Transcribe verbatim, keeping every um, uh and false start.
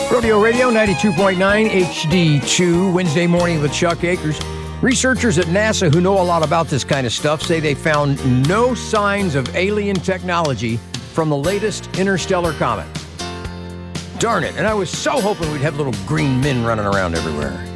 Rodeo Radio ninety-two point nine H D two, Wednesday morning with Chuck Akers. Researchers at NASA who know a lot about this kind of stuff say they found no signs of alien technology from the latest interstellar comet. Darn it, and I was so hoping we'd have little green men running around everywhere.